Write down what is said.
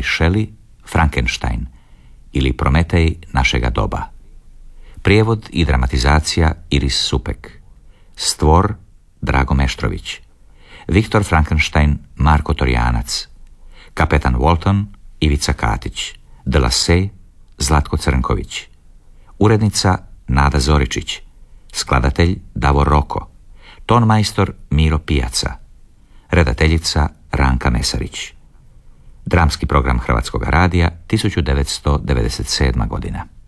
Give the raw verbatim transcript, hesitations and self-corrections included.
Mary Shelley, Frankenstein ili Prometej našega doba. Prijevod i dramatizacija Iris Supek. Stvor Drago Meštrović. Viktor Frankenstein Marko Torjanac. Kapetan Walton Ivica Katić. De Lassay Zlatko Crnković. Urednica Nada Zoričić. Skladatelj Davor Roko. Tonmajstor Miro Pijaca. Redateljica Ranka Mesarić. Dramski program Hrvatskog radija tisuću devetsto devedeset sedma godina.